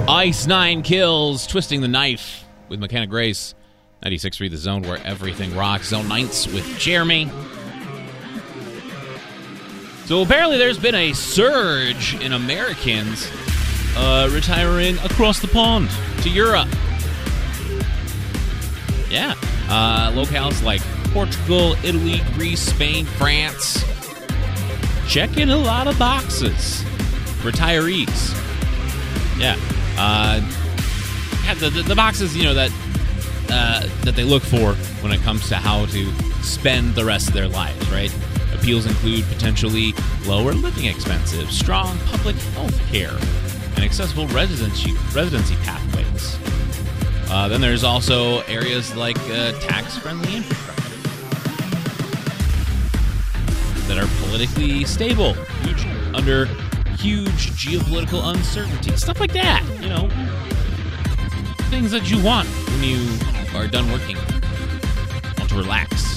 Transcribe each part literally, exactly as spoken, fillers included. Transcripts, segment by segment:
Ice Nine Kills, Twisting the Knife with McKenna Grace. ninety-six point three The Zone, where everything rocks. Zone Nights with Jeremy. So apparently there's been a surge in Americans uh, retiring across the pond to Europe. Yeah. Uh, locales like Portugal, Italy, Greece, Spain, France. Checking a lot of boxes. Retirees. Yeah. Uh, the, the, the boxes, you know, that uh, that they look for when it comes to how to spend the rest of their lives, right? Appeals include potentially lower living expenses, strong public health care, and accessible residency residency pathways. Uh, then there's also areas like uh, tax-friendly infrastructure that are politically stable, huge, under huge geopolitical uncertainty, stuff like that. You know, things that you want when you are done working, want to relax.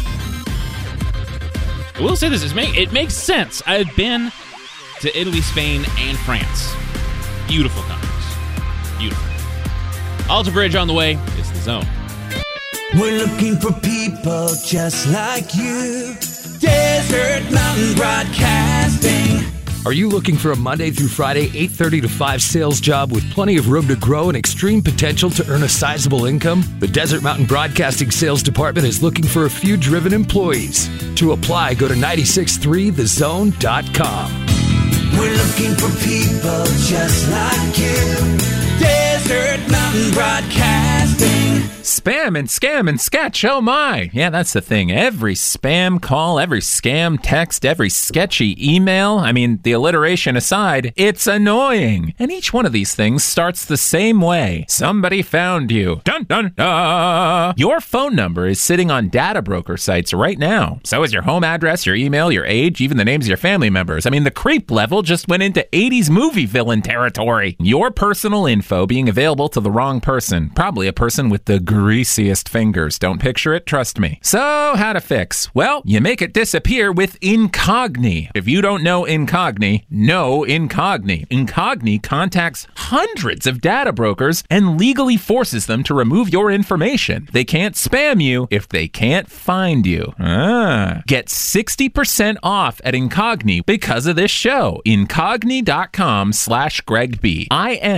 I will say this, it's make, it makes sense. I've been to Italy, Spain, and France. Beautiful countries. Beautiful. Alta Bridge on the way. It's The Zone. We're looking for people just like you. Desert Mountain Broadcasting. Are you looking for a Monday through Friday, eight thirty to five sales job with plenty of room to grow and extreme potential to earn a sizable income? The Desert Mountain Broadcasting Sales Department is looking for a few driven employees. To apply, go to nine six three the zone dot com. We're looking for people just like you. Desert Mountain Broadcasting. Spam and scam and sketch, oh my. Yeah, that's the thing. Every spam call, every scam text, every sketchy email, I mean, the alliteration aside, it's annoying. And each one of these things starts the same way. Somebody found you. Dun dun dun. Your phone number is sitting on data broker sites right now. So is your home address, your email, your age, even the names of your family members. I mean, the creep level just went into eighties movie villain territory. Your personal info being available to the wrong person. Probably a person with the greasiest fingers. Don't picture it, trust me. So, how to fix? Well, you make it disappear with Incogni. If you don't know Incogni, know Incogni. Incogni contacts hundreds of data brokers and legally forces them to remove your information. They can't spam you if they can't find you. Ah. Get sixty percent off at Incogni because of this show. Incogni.com slash Greg B.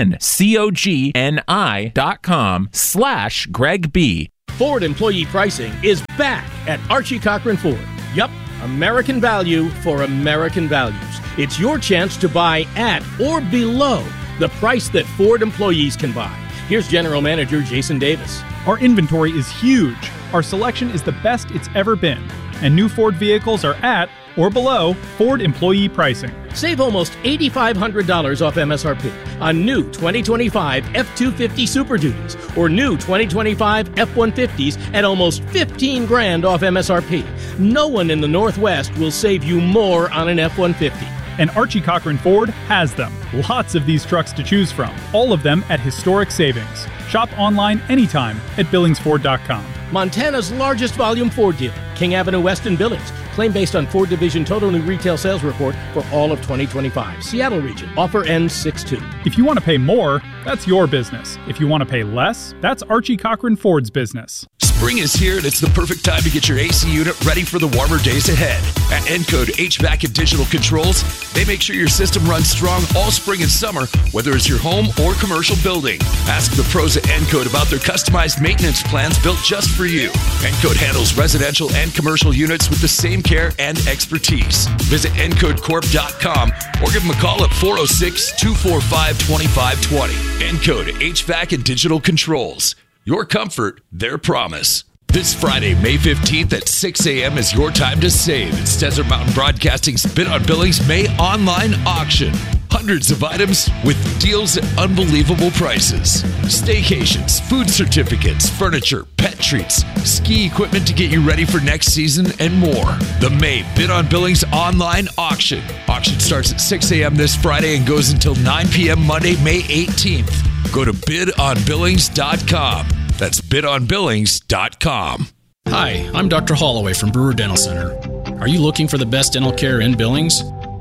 I-N-C-O-G-N-I dot com slash Greg B. Ford employee pricing is back at Archie Cochran Ford. Yup, American value for American values. It's your chance to buy at or below the price that Ford employees can buy. Here's General Manager Jason Davis. Our inventory is huge. Our selection is the best it's ever been. And new Ford vehicles are at or below Ford employee pricing. Save almost eight thousand five hundred dollars off M S R P on new twenty twenty-five F two fifty Super Duties or new twenty twenty-five F one fifties at almost fifteen grand off M S R P. No one in the Northwest will save you more on an F one fifty. And Archie Cochran Ford has them. Lots of these trucks to choose from. All of them at historic savings. Shop online anytime at billings ford dot com. Montana's largest volume Ford dealer, King Avenue West in Billings. Claim based on Ford Division Total New Retail Sales Report for all of twenty twenty-five. Seattle region. Offer ends six two. If you want to pay more, that's your business. If you want to pay less, that's Archie Cochran Ford's business. Spring is here, and it's the perfect time to get your A C unit ready for the warmer days ahead. At Encode H V A C and Digital Controls, they make sure your system runs strong all spring and summer, whether it's your home or commercial building. Ask the pros at Encode about their customized maintenance plans built just for you. Encode handles residential and commercial units with the same care and expertise. Visit encode corp dot com or give them a call at four oh six, two four five, two five two zero. Encode H V A C and Digital Controls. Your comfort, their promise. This Friday, May fifteenth at six a.m. is your time to save. It's Desert Mountain Broadcasting's Bid on Billings May online auction. Hundreds of items with deals at unbelievable prices. Staycations, food certificates, furniture, pet treats, ski equipment to get you ready for next season, and more. The May Bid on Billings online auction. Auction starts at six a.m. this Friday and goes until nine p.m. Monday, May eighteenth. Go to bid on billings dot com. That's bid on billings dot com. Hi, I'm Doctor Holloway from Brewer Dental Center. Are you looking for the best dental care in Billings?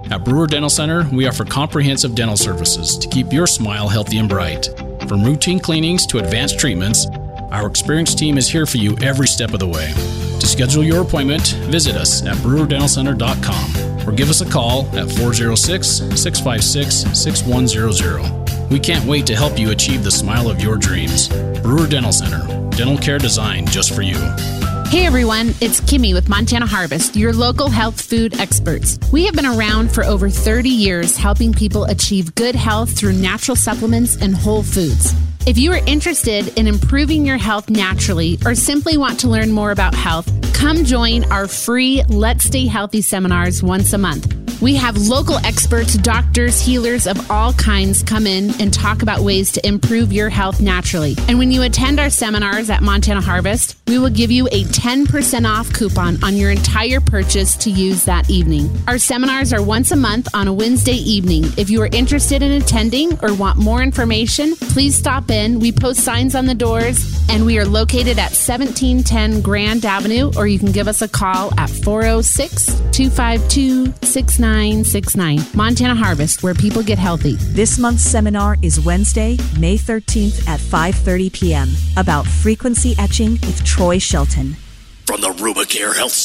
At Brewer Dental Center, we offer comprehensive dental services to keep your smile healthy and bright. From routine cleanings to advanced treatments, our experienced team is here for you every step of the way. To schedule your appointment, visit us at brewer dental center dot com or give us a call at four oh six, six five six, six one hundred. We can't wait to help you achieve the smile of your dreams. Brewer Dental Center, dental care designed just for you. Hey everyone, it's Kimmy with Montana Harvest, your local health food experts. We have been around for over thirty years helping people achieve good health through natural supplements and whole foods. If you are interested in improving your health naturally or simply want to learn more about health, come join our free Let's Stay Healthy seminars once a month. We have local experts, doctors, healers of all kinds come in and talk about ways to improve your health naturally. And when you attend our seminars at Montana Harvest, we will give you a ten percent off coupon on your entire purchase to use that evening. Our seminars are once a month on a Wednesday evening. If you are interested in attending or want more information, please stop in. We post signs on the doors, and we are located at seventeen ten Grand Avenue, or you can give us a call at four oh six, two five two, six nine six nine. Montana Harvest, where people get healthy. This month's seminar is Wednesday, May thirteenth at five thirty p.m. about frequency etching with Troy Shelton. From the Rubicare Health